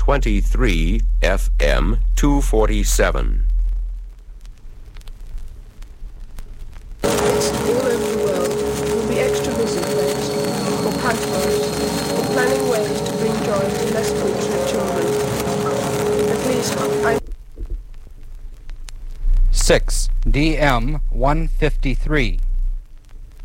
23 FM 247. All over the world will be extra visit days or pantomimes or planning ways to bring joy to less fortunate children. At least I... 6. DM 153.